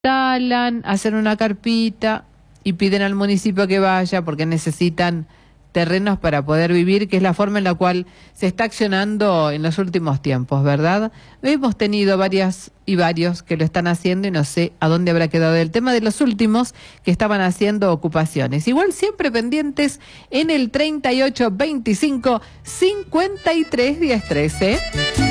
instalan, hacen una carpita y piden al municipio que vaya porque necesitan terrenos para poder vivir, que es la forma en la cual se está accionando en los últimos tiempos, ¿verdad? Hemos tenido varias y varios que lo están haciendo y no sé a dónde habrá quedado el tema de los últimos que estaban haciendo ocupaciones. Igual siempre pendientes en el 38 25 53 10 13.